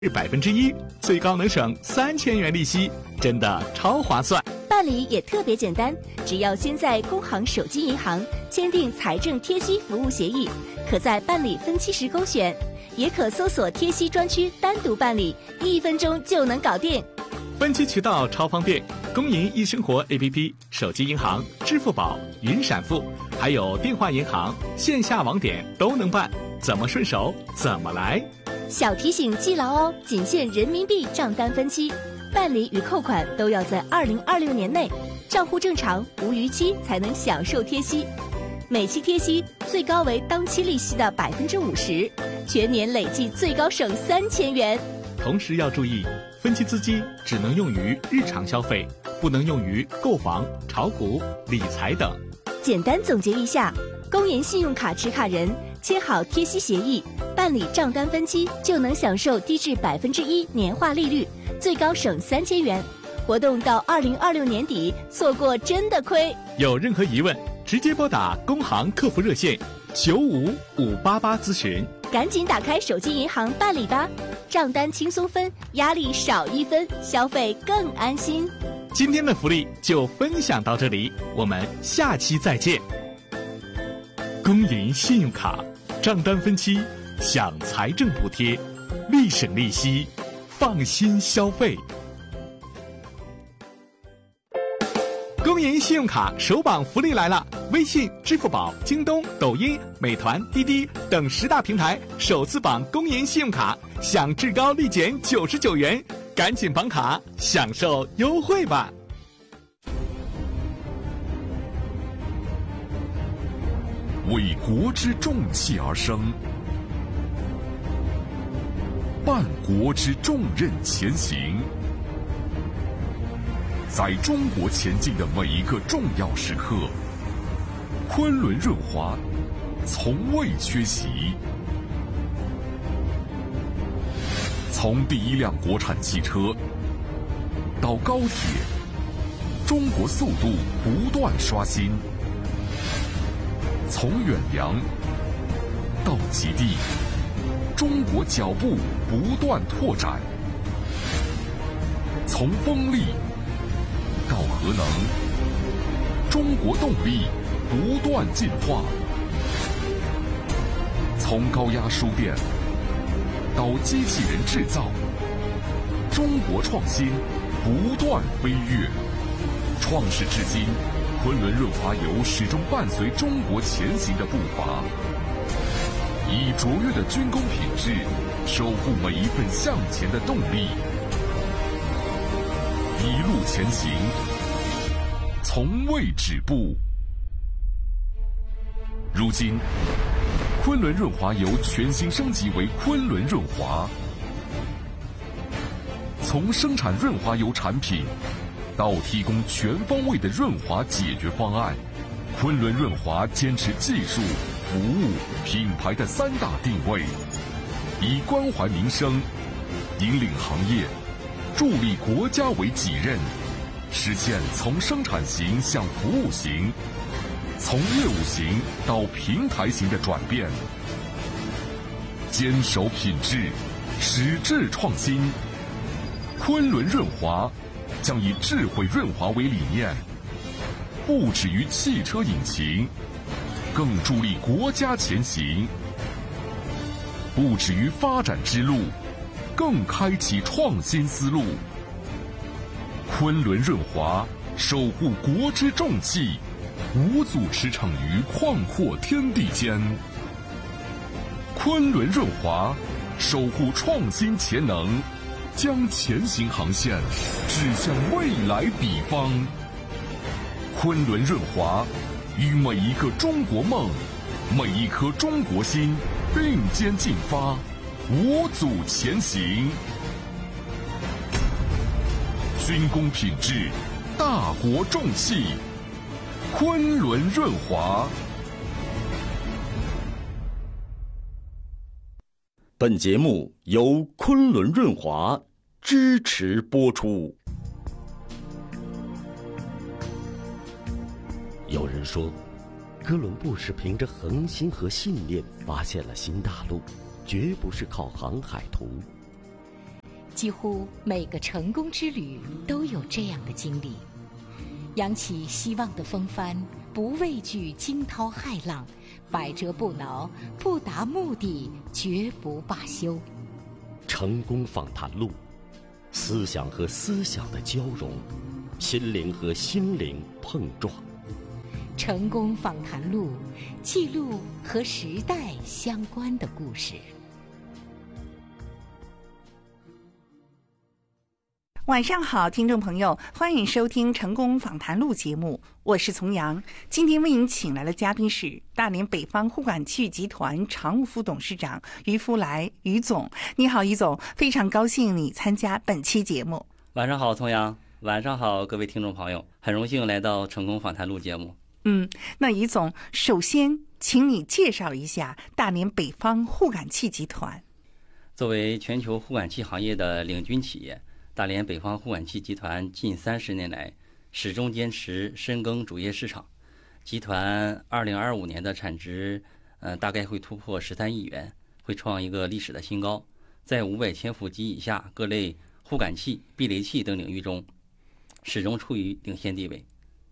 1%，最高能省3000元利息，真的超划算。 办理也特别简单，只要先在工行手机银行签订财政贴息服务协议，可在办理分期时勾选，也可搜索贴息专区单独办理，1分钟就能搞定。 分期渠道超方便，工银易生活 APP、手机银行、支付宝、云闪付，还有电话银行、线下网点都能办，怎么顺手怎么来。 小提醒记牢哦，仅限人民币账单分期，办理与扣款都要在2026年内，账户正常无逾期才能享受贴息。每期贴息最高为当期利息的50%，全年累计最高省3000元。 同时要注意，分期资金只能用于日常消费，不能用于购房、炒股、理财等。 简单总结一下，工银信用卡持卡人签好贴息协议，办理账单分期就能享受低至1%年化利率，最高省3000元。活动到2026年底，错过真的亏。 有任何疑问，直接拨打工行客服热线95588咨询。 赶紧打开手机银行办理吧，账单轻松分，压力少1分，消费更安心。 今天的福利就分享到这里，我们下期再见。工银信用卡账单分期，享财政补贴，立省利息，放心消费。工银信用卡首榜福利来了！微信、支付宝、京东、抖音、美团、滴滴等10大平台首次绑工银信用卡，享至高立减99元，赶紧绑卡，享受优惠吧！ 为国之重器而生，伴国之重任前行。在中国前进的每一个重要时刻，昆仑润滑从未缺席。从第一辆国产汽车到高铁，中国速度不断刷新。从远洋到极地，中国脚步不断拓展。从风力到核能，中国动力不断进化。从高压输电到机器人制造，中国创新不断飞跃。创世至今，昆仑润滑油始终伴随中国前行的步伐，以卓越的军工品质守护每一份向前的动力。一路前行，从未止步。如今，昆仑润滑油全新升级为昆仑润滑，从生产润滑油产品到提供全方位的润滑解决方案，昆仑润滑坚持技术、服务、品牌的3大定位，以关怀民生、引领行业、助力国家为己任，实现从生产型向服务型、从业务型到平台型的转变，坚守品质，矢志创新。昆仑润滑将以智慧润滑为理念，不止于汽车引擎，更助力国家前行；不止于发展之路，更开启创新思路。昆仑润滑守护国之重器，无阻驰骋于旷阔天地间。昆仑润滑守护创新潜能，将前行航线指向未来彼方。昆仑润滑与每一个中国梦、每一颗中国心并肩进发，无阻前行。军工品质，大国重器，昆仑润滑。 本节目由昆仑润滑支持播出。有人说，哥伦布是凭着恒心和信念发现了新大陆，绝不是靠航海图。 几乎每个成功之旅都有这样的经历。扬起希望的风帆，不畏惧惊涛骇浪，百折不挠，不达目的绝不罢休。 成功访谈录，思想和思想的交融，心灵和心灵碰撞。 成功访谈录，记录和时代相关的故事。 晚上好，听众朋友，欢迎收听成功访谈录节目，我是丛阳。今天为您请来的嘉宾是大连北方互感器集团常务副董事长于福来于总。你好，于总，非常高兴你参加本期节目。 晚上好，丛阳。晚上好，各位听众朋友，很荣幸来到成功访谈录节目。 那于总，首先请你介绍一下大连北方互感器集团。 作为全球互感器行业的领军企业，大连北方互感器集团近30年来始终坚持深耕主业市场。集团2025年的产值大概会突破13亿元，会创一个历史的新高。在500千伏及以下各类互感器、避雷器等领域中，始终处于领先地位。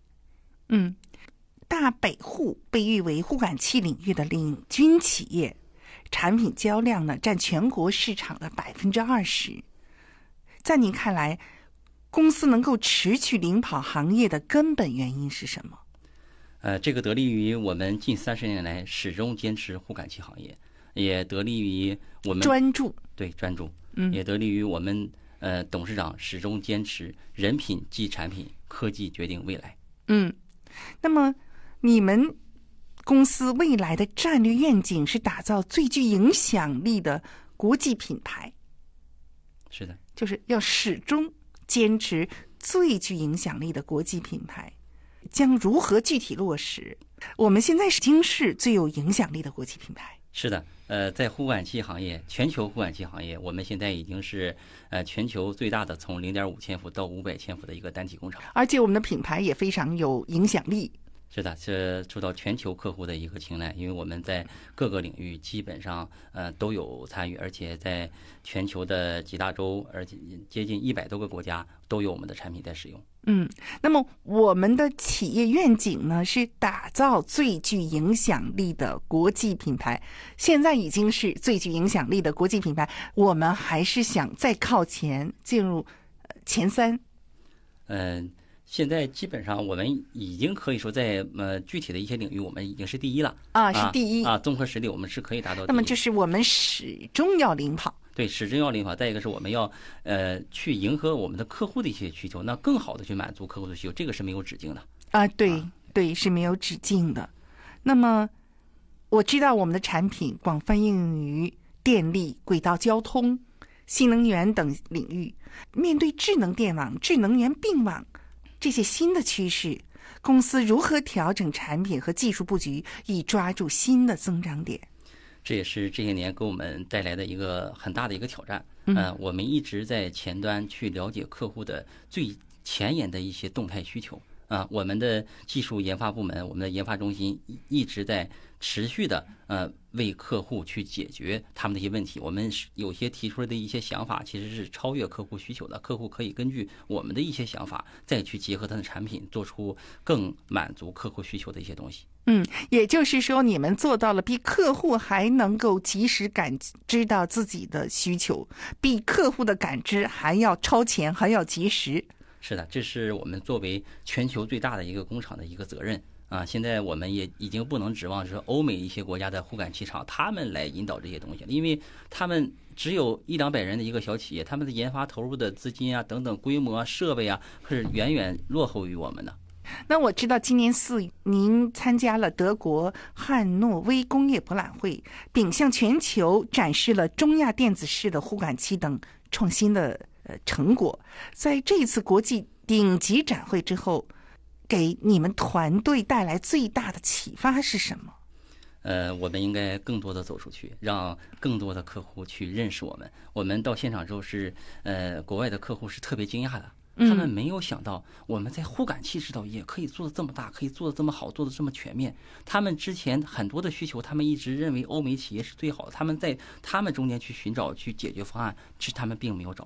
大北互被誉为互感器领域的领军企业，产品销量呢占全国市场的20%。在您看来，公司能够持续领跑行业的根本原因是什么？ 这个得力于我们近30年来始终坚持互感器行业，也得力于我们专注，也得力于我们董事长始终坚持人品即产品，科技决定未来。 那么你们公司未来的战略愿景是打造最具影响力的国际品牌。 是的， 就是要始终坚持最具影响力的国际品牌，将如何具体落实？我们现在已经是最有影响力的国际品牌。 是的，在互感器行业，全球互感器行业，我们现在已经是全球最大的从0.5千伏到500千伏的一个单体工厂， 而且我们的品牌也非常有影响力。 是的，是受到全球客户的一个青睐，因为我们在各个领域基本上都有参与，而且在全球的几大洲，而且接近100多个国家都有我们的产品在使用。 那么我们的企业愿景呢是打造最具影响力的国际品牌，现在已经是最具影响力的国际品牌，我们还是想再靠前进入前3。 现在基本上我们已经可以说在具体的一些领域我们已经是第一了是第一综合实力我们是可以达到第一。 那么就是我们始终要领跑。 对，始终要领跑。再一个是我们要去迎合我们的客户的一些需求，那更好的去满足客户的需求，这个是没有止境的对，是没有止境的。那么我知道我们的产品广泛应用于电力、轨道交通、新能源等领域。面对智能电网、智能源并网这些新的趋势，公司如何调整产品和技术布局，以抓住新的增长点？ 这也是这些年给我们带来的一个很大的一个挑战。我们一直在前端去了解客户的最前沿的一些动态需求。我们的技术研发部门，我们的研发中心一直在持续的为客户去解决他们的一些问题。我们有些提出的一些想法其实是超越客户需求的，客户可以根据我们的一些想法再去结合他的产品，做出更满足客户需求的一些东西。 也就是说你们做到了比客户还能够及时感知到自己的需求，比客户的感知还要超前，还要及时。 是的，这是我们作为全球最大的一个工厂的一个责任现在我们也已经不能指望是欧美一些国家的互感器厂他们来引导这些东西了，因为他们只有100-200人的一个小企业，他们的研发投入的资金等等规模设备是远远落后于我们的。 那我知道今年4月您参加了德国汉诺威工业博览会，并向全球展示了中亚电子式的互感器等创新的成果。在这次国际顶级展会之后，给你们团队带来最大的启发是什么？ 我们应该更多的走出去，让更多的客户去认识我们。我们到现场之后是国外的客户是特别惊讶的，他们没有想到我们在互感器制造业可以做得这么大，可以做得这么好，做得这么全面。他们之前很多的需求，他们一直认为欧美企业是最好的，他们在他们中间去寻找去解决方案，其实他们并没有找